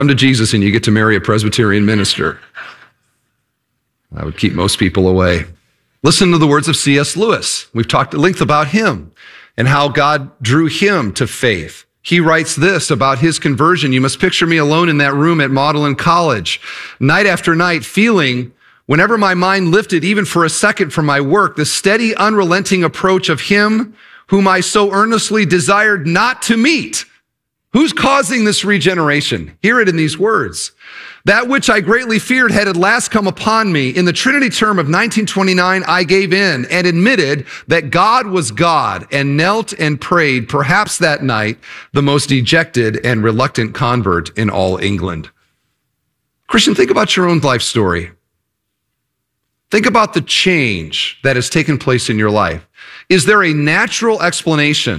Come to Jesus and you get to marry a Presbyterian minister. That would keep most people away. Listen to the words of C.S. Lewis. We've talked at length about him and how God drew him to faith. He writes this about his conversion. You must picture me alone in that room at Magdalen College, night after night, feeling, whenever my mind lifted even for a second from my work, the steady, unrelenting approach of him whom I so earnestly desired not to meet. Who's causing this regeneration? Hear it in these words. That which I greatly feared had at last come upon me. In the Trinity term of 1929, I gave in and admitted that God was God and knelt and prayed, perhaps that night, the most dejected and reluctant convert in all England. Christian, think about your own life story. Think about the change that has taken place in your life. Is there a natural explanation